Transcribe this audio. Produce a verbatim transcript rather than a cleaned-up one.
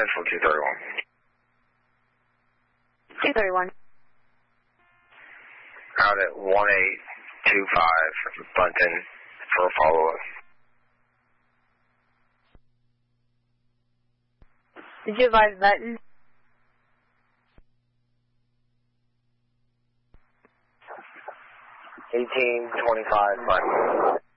Central two thirty-one. two thirty-one. Out at one eight two five, Bunton, for a follow-up. Did you advise Button? eighteen twenty-five, Bunton.